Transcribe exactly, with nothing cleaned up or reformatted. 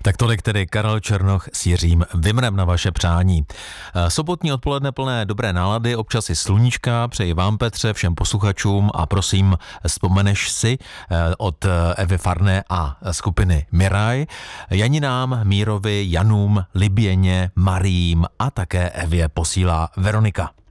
Tak tolik tedy Karel Černoch s Jiřím Vimrem na vaše přání. Sobotní odpoledne plné dobré nálady, občas i sluníčka, přeji vám, Petře, všem posluchačům a prosím, vzpomeneš si od Evy Farné a skupiny Miraj, Janinám, Mírovi, Janům, Liběně, Mariím a také Evě posílá Veronika.